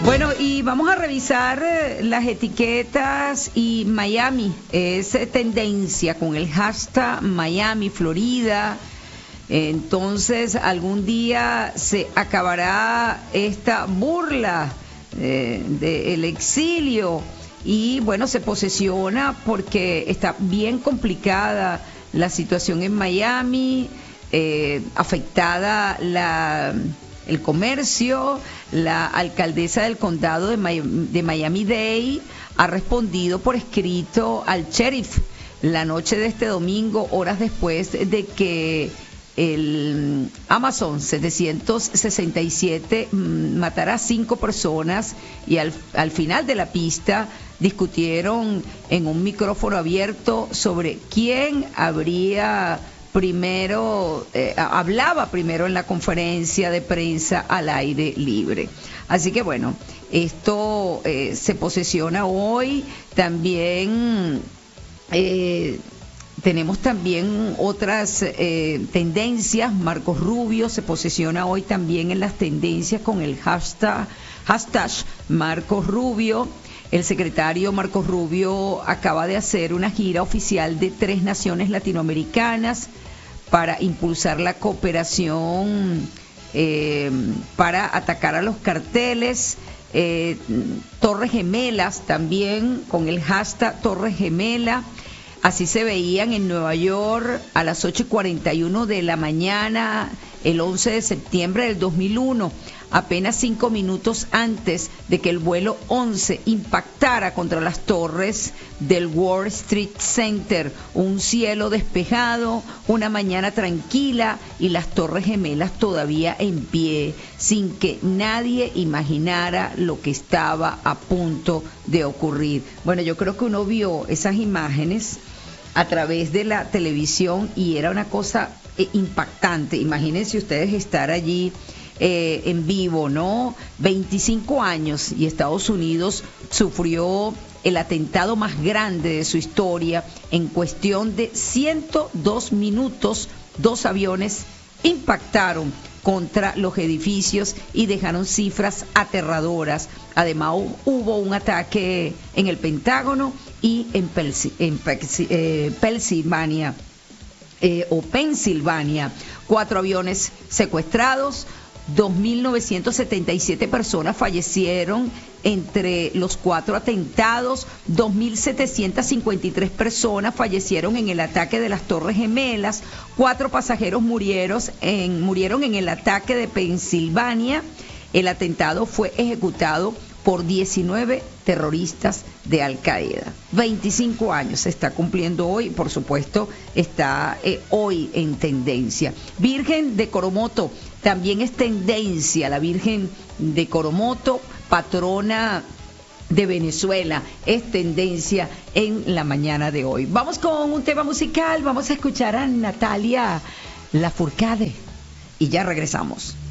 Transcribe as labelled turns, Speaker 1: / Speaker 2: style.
Speaker 1: Bueno, y vamos a revisar las etiquetas y Miami es tendencia con el hashtag Miami, Florida. Entonces, algún día se acabará esta burla del exilio y bueno, se posesiona porque está bien complicada la situación en Miami, afectada el comercio. La alcaldesa del condado de Miami-Dade ha respondido por escrito al sheriff la noche de este domingo, horas después de que el Amazon 767 matara a 5 personas y al final de la pista discutieron en un micrófono abierto sobre quién habría hablaba primero en la conferencia de prensa al aire libre. Así que bueno, esto se posesiona hoy. También tenemos también otras tendencias. Marcos Rubio se posesiona hoy también en las tendencias con el hashtag Marcos Rubio. El secretario Marcos Rubio acaba de hacer una gira oficial de 3 naciones latinoamericanas para impulsar la cooperación para atacar a los carteles. Torres Gemelas también con el hashtag Torres Gemela. Así se veían en Nueva York a las 8:41 de la mañana, el 11 de septiembre del 2001, apenas 5 minutos antes de que el vuelo 11 impactara contra las torres del Wall Street Center. Un cielo despejado, una mañana tranquila y las Torres Gemelas todavía en pie, sin que nadie imaginara lo que estaba a punto de ocurrir. Bueno, yo creo que uno vio esas imágenes a través de la televisión y era una cosa impactante. Imagínense ustedes estar allí en vivo, ¿no? 25 años y Estados Unidos sufrió el atentado más grande de su historia. En cuestión de 102 minutos, 2 aviones impactaron contra los edificios y dejaron cifras aterradoras. Además, hubo un ataque en el Pentágono y en Pensilvania. 4 aviones secuestrados, 2.977 personas fallecieron entre los 4 atentados, 2.753 personas fallecieron en el ataque de las Torres Gemelas, 4 pasajeros murieron en el ataque de Pensilvania. El atentado fue ejecutado por 19 terroristas de Al Qaeda. 25 años se está cumpliendo hoy, por supuesto, está hoy en tendencia. Virgen de Coromoto, también es tendencia, la Virgen de Coromoto, patrona de Venezuela, es tendencia en la mañana de hoy. Vamos con un tema musical, vamos a escuchar a Natalia Lafourcade y ya regresamos.